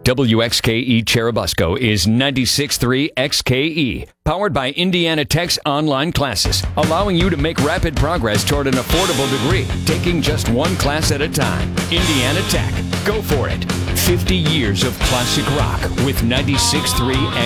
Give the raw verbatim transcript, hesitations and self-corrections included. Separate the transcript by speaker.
Speaker 1: W X K E Cherubusco is ninety-six point three X K E, powered by Indiana Tech's online classes, allowing you to make rapid progress toward an affordable degree, taking just one class at a time. Indiana Tech. Go for it. fifty years of classic rock with ninety-six point three